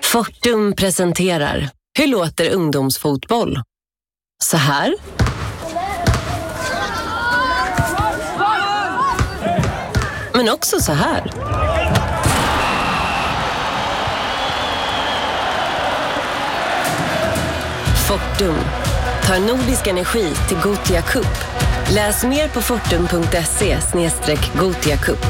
Fortum presenterar. Hur låter ungdomsfotboll? Så här. Men också så här. Fortum tar nordisk energi till Gothia Cup. Läs mer på fortum.se/Gothia Cup.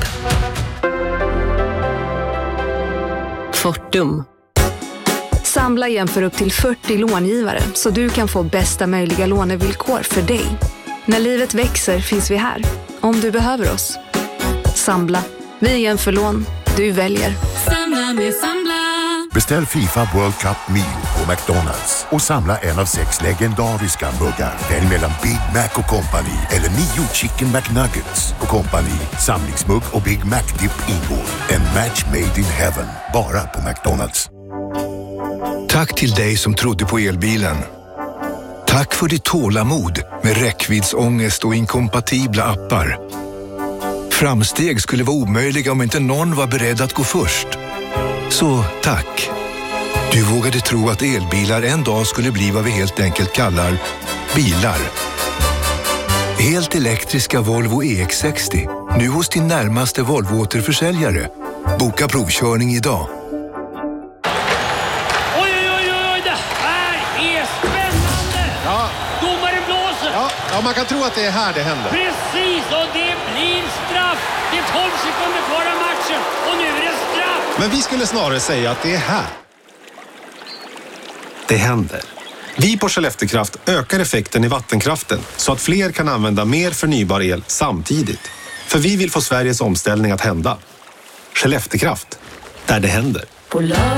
Fortum. Samla jämför upp till 40 långivare så du kan få bästa möjliga lånevillkor för dig. När livet växer finns vi här, om du behöver oss. Samla. Vi jämför lån. Du väljer. Samla med Samla. Beställ FIFA World Cup Meal på McDonalds och samla en av 6 legendariska muggar. Välj mellan Big Mac och Company eller 9 Chicken McNuggets och Company. Samlingsmugg och Big Mac Dip ingår. En match made in heaven. Bara på McDonalds. Tack till dig som trodde på elbilen. Tack för ditt tålamod med räckviddsångest och inkompatibla appar. Framsteg skulle vara omöjliga om inte någon var beredd att gå först. Så tack. Du vågade tro att elbilar en dag skulle bli vad vi helt enkelt kallar bilar. Helt elektriska Volvo EX60. Nu hos din närmaste Volvo-återförsäljare. Boka provkörning idag. Oj, det här är spännande! Ja. Domaren blåser! Ja, man kan tro att det är här det händer. Precis, och det blir straff! Det är 12 sekunder kvar av matchen, och nu är det straff! Men vi skulle snarare säga att det är här. Det händer. Vi på Skelleftekraft ökar effekten i vattenkraften så att fler kan använda mer förnybar el samtidigt. För vi vill få Sveriges omställning att hända. Skelleftekraft, där det händer.